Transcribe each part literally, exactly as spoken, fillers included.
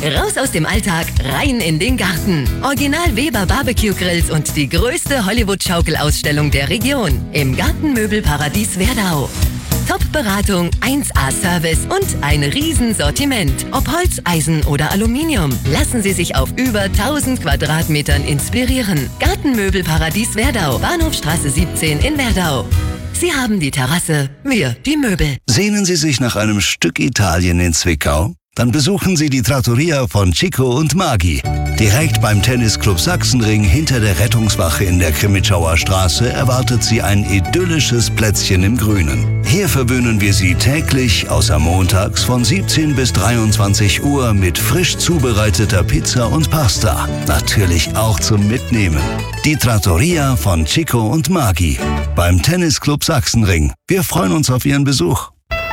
Raus aus dem Alltag, rein in den Garten. Original Weber Barbecue Grills und die größte Hollywood-Schaukelausstellung der Region im Gartenmöbelparadies Werdau. Top-Beratung, eins A Service und ein Riesensortiment. Ob Holz, Eisen oder Aluminium. Lassen Sie sich auf über tausend Quadratmetern inspirieren. Gartenmöbelparadies Werdau, Bahnhofstraße siebzehn in Werdau. Sie haben die Terrasse, wir die Möbel. Sehnen Sie sich nach einem Stück Italien in Zwickau? Dann besuchen Sie die Trattoria von Chico und Maghi. Direkt beim Tennisclub Sachsenring hinter der Rettungswache in der Krimitschauer Straße erwartet Sie ein idyllisches Plätzchen im Grünen. Hier verwöhnen wir Sie täglich, außer montags, von siebzehn bis dreiundzwanzig Uhr mit frisch zubereiteter Pizza und Pasta. Natürlich auch zum Mitnehmen. Die Trattoria von Chico und Maghi beim Tennisclub Sachsenring. Wir freuen uns auf Ihren Besuch.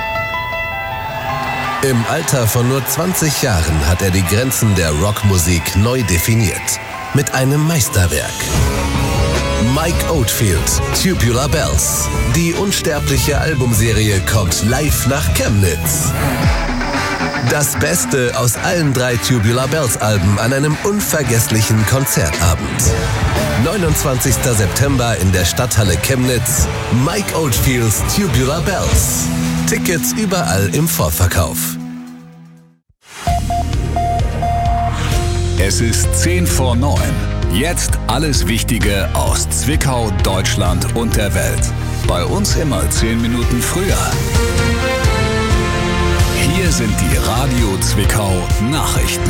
Im Alter von nur zwanzig Jahren hat er die Grenzen der Rockmusik neu definiert. Mit einem Meisterwerk. Mike Oldfield, Tubular Bells. Die unsterbliche Albumserie kommt live nach Chemnitz. Das Beste aus allen drei Tubular Bells Alben an einem unvergesslichen Konzertabend. neunundzwanzigster September in der Stadthalle Chemnitz. Mike Oldfields Tubular Bells. Tickets überall im Vorverkauf. Es ist zehn vor neun. Jetzt alles Wichtige aus Zwickau, Deutschland und der Welt. Bei uns immer zehn Minuten früher. Hier sind die Radio Zwickau Nachrichten.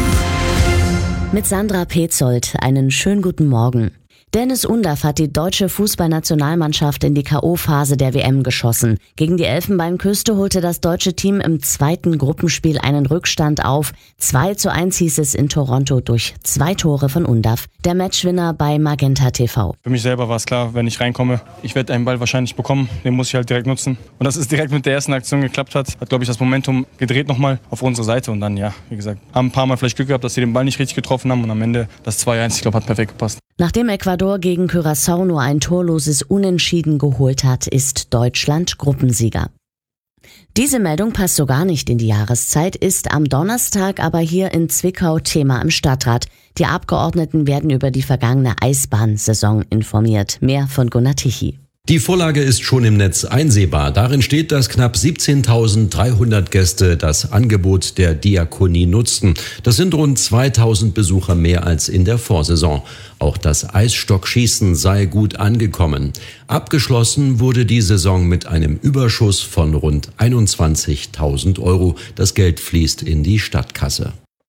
Mit Sandra Petzold einen schönen guten Morgen. Dennis Undaff hat die deutsche Fußballnationalmannschaft in die K O-Phase der W M geschossen. Gegen die Elfenbeinküste holte das deutsche Team im zweiten Gruppenspiel einen Rückstand auf. zwei zu eins hieß es in Toronto durch zwei Tore von Undaff. Der Matchwinner bei Magenta T V. Für mich selber war es klar, wenn ich reinkomme, ich werde einen Ball wahrscheinlich bekommen. Den muss ich halt direkt nutzen. Und dass es direkt mit der ersten Aktion geklappt hat, hat, glaube ich, das Momentum gedreht nochmal auf unsere Seite. Und dann, ja, wie gesagt, haben ein paar Mal vielleicht Glück gehabt, dass sie den Ball nicht richtig getroffen haben. Und am Ende das zwei eins, ich glaube, hat perfekt gepasst. Nachdem Ecuador gegen Curaçao nur ein torloses Unentschieden geholt hat, ist Deutschland Gruppensieger. Diese Meldung passt so gar nicht in die Jahreszeit, ist am Donnerstag aber hier in Zwickau Thema im Stadtrat. Die Abgeordneten werden über die vergangene Eisbahnsaison informiert. Mehr von Gunnar Tichy. Die Vorlage ist schon im Netz einsehbar. Darin steht, dass knapp siebzehntausenddreihundert Gäste das Angebot der Diakonie nutzten. Das sind rund zweitausend Besucher mehr als in der Vorsaison. Auch das Eisstockschießen sei gut angekommen. Abgeschlossen wurde die Saison mit einem Überschuss von rund einundzwanzigtausend Euro. Das Geld fließt in die Stadtkasse.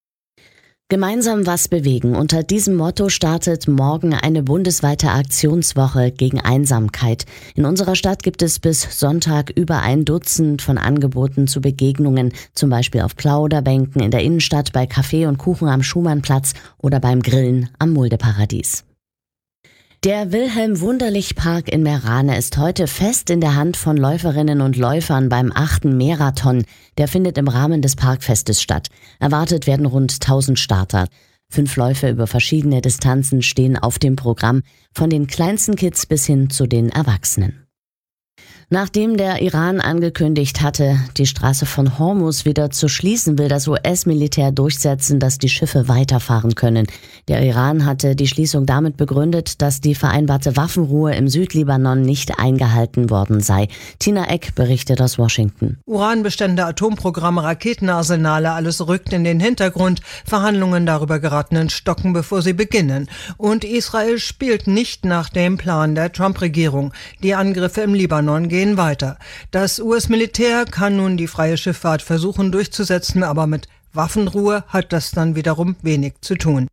Gemeinsam was bewegen. Unter diesem Motto startet morgen eine bundesweite Aktionswoche gegen Einsamkeit. In unserer Stadt gibt es bis Sonntag über ein Dutzend von Angeboten zu Begegnungen, zum Beispiel auf Plauderbänken in der Innenstadt, bei Kaffee und Kuchen am Schumannplatz oder beim Grillen am Muldeparadies. Der Wilhelm-Wunderlich-Park in Meerane ist heute fest in der Hand von Läuferinnen und Läufern beim achten Marathon. Der findet im Rahmen des Parkfestes statt. Erwartet werden rund tausend Starter. Fünf Läufe über verschiedene Distanzen stehen auf dem Programm, von den kleinsten Kids bis hin zu den Erwachsenen. Nachdem der Iran angekündigt hatte, die Straße von Hormuz wieder zu schließen, will das U S-Militär durchsetzen, dass die Schiffe weiterfahren können. Der Iran hatte die Schließung damit begründet, dass die vereinbarte Waffenruhe im Südlibanon nicht eingehalten worden sei. Tina Eck berichtet aus Washington. Uranbestände, Atomprogramme, Raketenarsenale, alles rückt in den Hintergrund. Verhandlungen darüber geraten ins Stocken, bevor sie beginnen. Und Israel spielt nicht nach dem Plan der Trump-Regierung. Die Angriffe im Libanon gehen gehen weiter. Das U S-Militär kann nun die freie Schifffahrt versuchen durchzusetzen, aber mit Waffenruhe hat das dann wiederum wenig zu tun.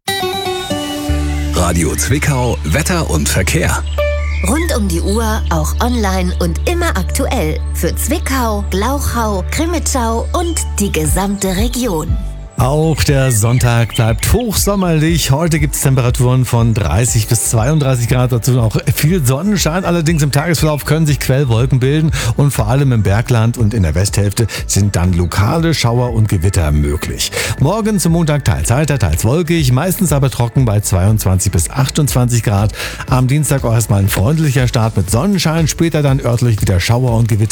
Radio Zwickau, Wetter und Verkehr. Rund um die Uhr, auch online und immer aktuell. Für Zwickau, Glauchau, Krimitschau und die gesamte Region. Auch der Sonntag bleibt hochsommerlich. Heute gibt es Temperaturen von dreißig bis zweiunddreißig Grad, dazu auch viel Sonnenschein. Allerdings im Tagesverlauf können sich Quellwolken bilden und vor allem im Bergland und in der Westhälfte sind dann lokale Schauer und Gewitter möglich. Morgen zum Montag teils heiter, teils wolkig, meistens aber trocken bei zweiundzwanzig bis achtundzwanzig Grad. Am Dienstag auch erstmal ein freundlicher Start mit Sonnenschein, später dann örtlich wieder Schauer und Gewitter.